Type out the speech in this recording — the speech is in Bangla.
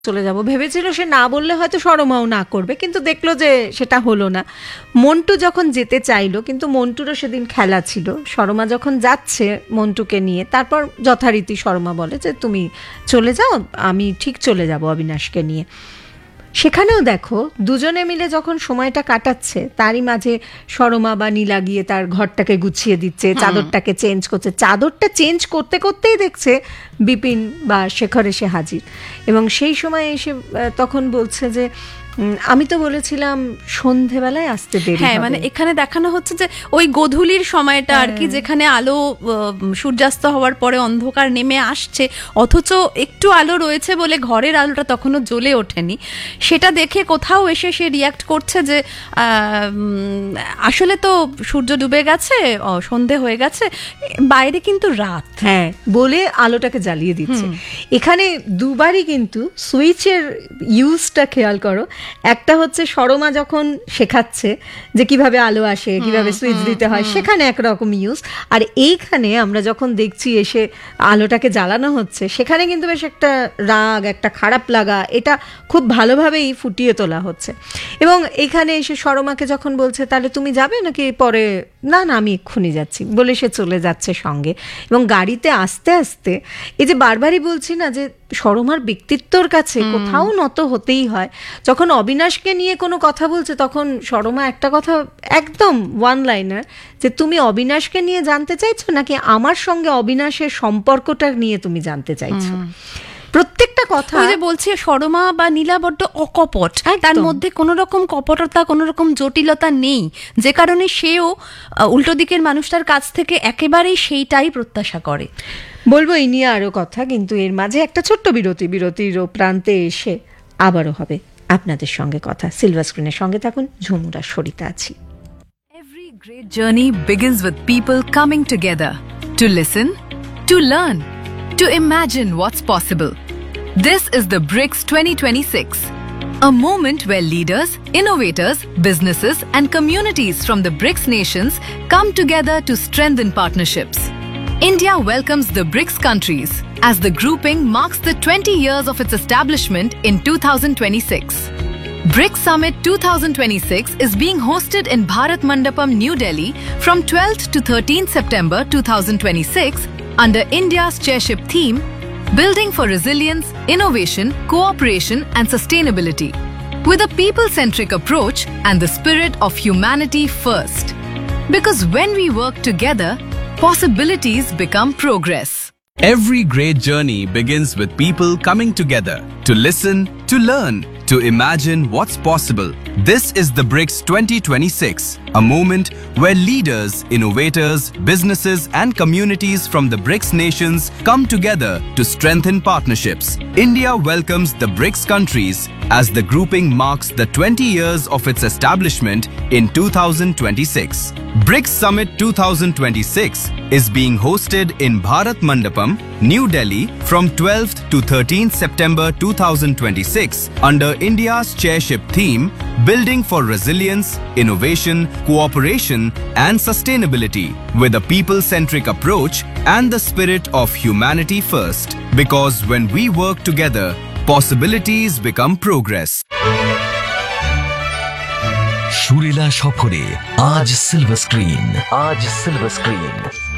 চলে যাব ভেবেছিল, সে না বললে হয়তো সরমাও না করবে, কিন্তু দেখলো যে সেটা হলো না। মন্টু যখন যেতে চাইলো, কিন্তু মন্টুরও সেদিন খেলা ছিল, সরমা যখন যাচ্ছে মন্টুকে নিয়ে, তারপর যথারীতি সরমা বলে যে তুমি চলে যাও, আমি ঠিক চলে যাব অবিনাশকে নিয়ে। সেখানেও দেখো দুজনে মিলে যখন সময়টা কাটাচ্ছে, তারই মাঝে সরমা বা নীলা গিয়ে তার ঘরটাকে গুছিয়ে দিচ্ছে, চাদরটাকে চেঞ্জ করছে, চাদরটা চেঞ্জ করতে করতেই দেখছে বিপিন বা শেখর এসে হাজির। এবং সেই সময় এসে তখন বলছে যে আমি তো বলেছিলাম সন্ধেবেলায় আসতে দেরি হবে। হ্যাঁ, মানে এখানে দেখানো হচ্ছে যে ওই গোধূলির সময়টা আর কি, যেখানে আলো সূর্যাস্ত হওয়ার পরে অন্ধকার নেমে আসছে, অথচ একটু আলো রয়েছে বলে ঘরের আলোটা তখনও জ্বলে ওঠেনি। সেটা দেখে কোথাও এসে সে রিয়াক্ট করছে যে আসলে তো সূর্য ডুবে গেছে, সন্ধে হয়ে গেছে, বাইরে কিন্তু রাত। হ্যাঁ, বলে আলোটাকে জ্বালিয়ে দিচ্ছে। এখানে দুবারই কিন্তু সুইচের ইউজটা খেয়াল করো। একটা হচ্ছে সরমা যখন শেখাচ্ছে যে কিভাবে আলো আসে, কিভাবে সুইচ দিতে হয়, সেখানে একরকম ইউজ। আর এইখানে আমরা যখন দেখছি এসে আলোটাকে জ্বালানো হচ্ছে, সেখানে কিন্তু বেশ একটা রাগ, একটা খারাপ লাগা, এটা খুব ভালোভাবেই ফুটিয়ে তোলা হচ্ছে। এবং এখানে এসে সরমাকে যখন বলছে তাহলে তুমি যাবে নাকি পরে, না না আমি এক্ষুনি যাচ্ছি বলে সে চলে যাচ্ছে সঙ্গে। এবং গাড়িতে আস্তে আস্তে এই যে বারবারই বলছি না যে সরমার ব্যক্তিত্বর কাছে কোথাও নত হতেই হয়। যখন অবিনাশকে নিয়ে কোনো কথা বলছে, তখন সরমা একটা কথা একদম ওয়ান লাইনার, যে তুমি অবিনাশকে নিয়ে জানতে চাইছো নাকি আমার সঙ্গে অবিনাশের সম্পর্কটা নিয়ে তুমি জানতে চাইছো। প্রত্যেকটা কথা ওই যে বলছি, সরমা বা নীলা বড্ড অকপট, তার মধ্যে কোনো রকম কপটতা, কোনো রকম জটিলতা নেই, যে কারণে সেও উল্টো দিকের মানুষটার কাছ থেকে একেবারেই সেইটাই প্রত্যাশা করে। বলবো এই নিয়ে আরো কথা, কিন্তু এর মাঝে একটা ছোট্ট বিরতির প্রান্তে এসে আবারও হবে আপনাদের সঙ্গে কথা। সিলভার স্ক্রিনের সঙ্গে থাকুন, ঝুমুরা সরিতা আছি। Every great journey begins with people coming together to listen, to learn, to imagine what's possible. This is the BRICS 2026, a moment where leaders, innovators, businesses and communities from the BRICS nations come together to strengthen partnerships. India welcomes the BRICS countries as the grouping marks the 20 years of its establishment in 2026. BRICS Summit 2026 is being hosted in Bharat Mandapam, New Delhi from 12th to 13th September 2026 under India's chairship theme, Building for Resilience, Innovation, Cooperation and Sustainability, with a people-centric approach and the spirit of humanity first. Because when we work together, possibilities become progress. Every great journey begins with people coming together to listen, to learn, to imagine what's possible. This is the BRICS 2026, a moment where leaders, innovators, businesses and communities from the BRICS nations come together to strengthen partnerships. India welcomes the BRICS countries as the grouping marks the 20 years of its establishment in 2026. BRICS Summit 2026 is being hosted in Bharat Mandapam, New Delhi from 12th to 13th September 2026 under India's chairship theme, Building for Resilience, Innovation, Cooperation and Sustainability, with a people-centric approach and the spirit of humanity first. Because when we work together, possibilities become progress. সুরেলা সফরে আজ সিলভার স্ক্রিন।